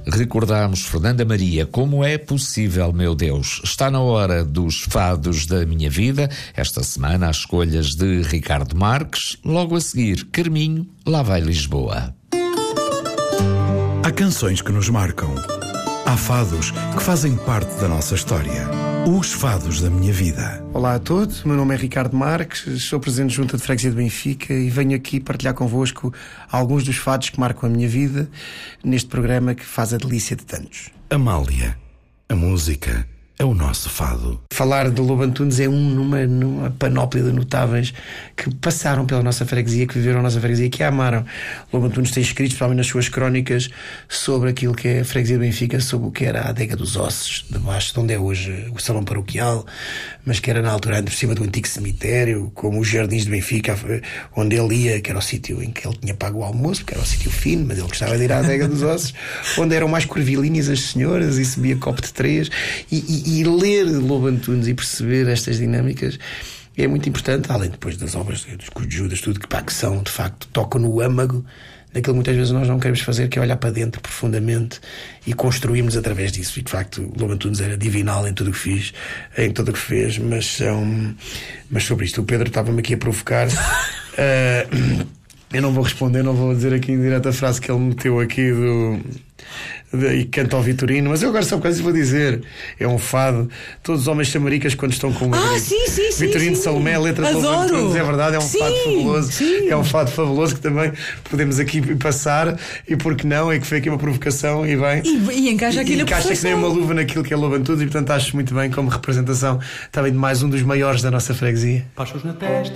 recordamos Fernanda Maria. Como é possível, meu Deus? Está na hora dos fados da minha vida. Esta semana, as escolhas de Ricardo Marques. Logo a seguir, Carminho, Lá vai Lisboa. Há canções que nos marcam. Há fados que fazem parte da nossa história. Os fados da minha vida. Olá a todos, o meu nome é Ricardo Marques, sou presidente de Junta de Freguesia de Benfica e venho aqui partilhar convosco alguns dos fados que marcam a minha vida neste programa que faz a delícia de tantos. Amália, a música é o nosso fado. Falar de Lobo Antunes é numa panóplia de notáveis que passaram pela nossa freguesia, que viveram a nossa freguesia, que a amaram. Lobo Antunes tem escrito, especialmente nas suas crónicas, sobre aquilo que é a freguesia de Benfica, sobre o que era a adega dos Ossos, debaixo de onde é hoje o salão paroquial, mas que era na altura por cima do antigo cemitério, como os jardins de Benfica, onde ele ia, que era o sítio em que ele tinha pago o almoço, porque era o sítio fino, mas ele gostava de ir à adega dos Ossos, onde eram mais curvilinhas as senhoras e se bebia copo de três, e ler Lobo Antunes e perceber estas dinâmicas é muito importante, além depois das obras dos Judas, tudo que são, de facto, tocam no âmago daquilo que muitas vezes nós não queremos fazer, que é olhar para dentro profundamente e construirmos através disso. E de facto, Lobo Antunes era divinal em tudo o que fiz, em tudo o que fez, mas sobre isto, o Pedro estava-me aqui a provocar. Eu não vou responder, não vou dizer aqui em direto a frase que ele meteu aqui e canta ao Vitorino, mas eu agora só coisa vou dizer. É um fado. Todos os homens chamaricas quando estão com o sim, Vitorino de Salomé, a letra de Lobo Antunes, é verdade, é um fado fabuloso. Sim. É um fado fabuloso que também podemos aqui passar, e porque não, é que foi aqui uma provocação e bem. E encaixa aqui na encaixa que nem uma luva naquilo que é Lobo Antunes, e portanto acho muito bem como representação também de mais um dos maiores da nossa freguesia. Pachos na testa.